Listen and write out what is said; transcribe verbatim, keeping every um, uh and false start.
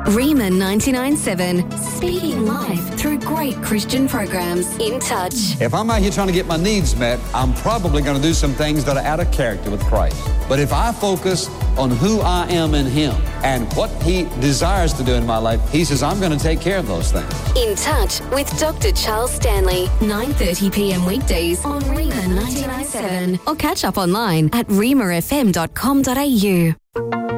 Rima ninety-nine point seven, speaking life through great Christian programs. In Touch. If I'm out here trying to get my needs met, I'm probably going to do some things that are out of character with Christ. But if I focus on who I am in Him and what He desires to do in my life, He says, I'm going to take care of those things. In Touch with Doctor Charles Stanley, nine thirty p.m. weekdays on Rima ninety-nine point seven. Or catch up online at rima f m dot com dot a u.